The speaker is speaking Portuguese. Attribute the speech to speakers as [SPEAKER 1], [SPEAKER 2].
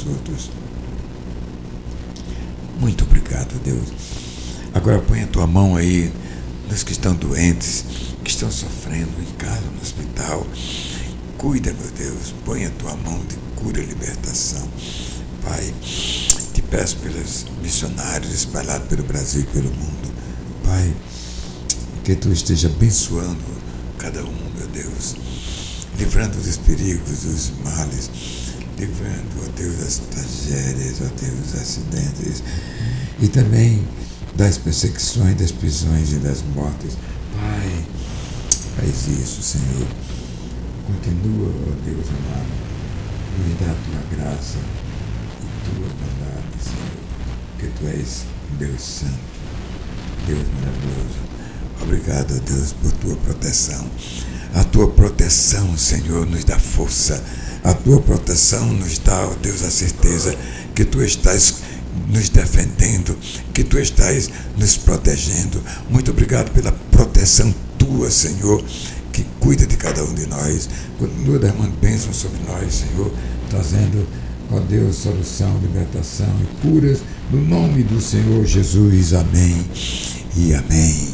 [SPEAKER 1] dos outros. Muito obrigado, Deus. Agora põe a tua mão aí nos que estão doentes, que estão sofrendo em casa, no hospital. Cuida, meu Deus, põe a tua mão de cura e libertação. Pai, te peço pelos missionários espalhados pelo Brasil e pelo mundo. Pai, que tu esteja abençoando cada um, meu Deus, livrando dos perigos, dos males, livrando, ó Deus, das tragédias, ó Deus, dos acidentes, e também das perseguições, das prisões e das mortes. Pai, faz isso, Senhor. Continua, ó Deus amado, nos dá a tua graça e tua bondade, Senhor, porque tu és Deus santo, Deus maravilhoso. Obrigado, Deus, por tua proteção. A tua proteção, Senhor, nos dá força. A tua proteção nos dá, ó Deus, a certeza que tu estás nos defendendo, que tu estás nos protegendo. Muito obrigado pela proteção tua, Senhor, que cuida de cada um de nós. Continua derramando bênçãos sobre nós, Senhor, trazendo, ó Deus, solução, libertação e curas, no nome do Senhor Jesus. Amém e amém.